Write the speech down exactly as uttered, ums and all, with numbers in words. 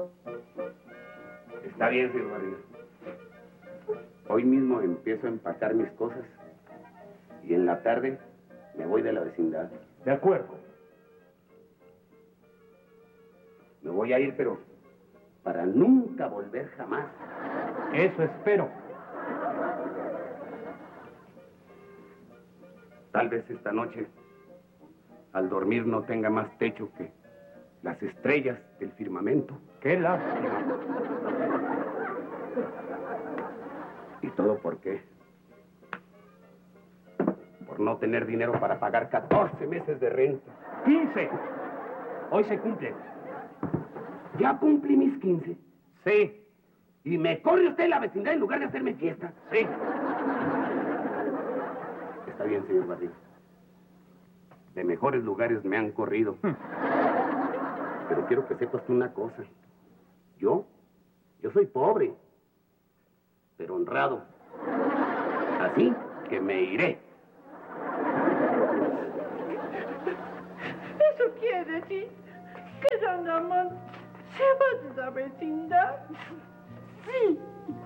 Está bien, señor Barriga. Hoy mismo empiezo a empacar mis cosas y en la tarde me voy de la vecindad. De acuerdo. Me voy a ir, pero para nunca volver jamás. Eso espero. Tal vez esta noche, al dormir, no tenga más techo que las estrellas del firmamento. ¡Qué lástima! ¿Y todo por qué? Por no tener dinero para pagar catorce meses de renta. ¡quince! Hoy se cumple. ¿Ya cumplí mis quince? Sí. ¿Y me corre usted de la vecindad en lugar de hacerme fiesta? Sí. Está bien, señor Barriga. De mejores lugares me han corrido. Hmm. Pero quiero que sepas tú una cosa. Yo, yo soy pobre, pero honrado. Así que me iré. ¿Eso quiere decir que Don Ramón se va de la vecindad? Sí.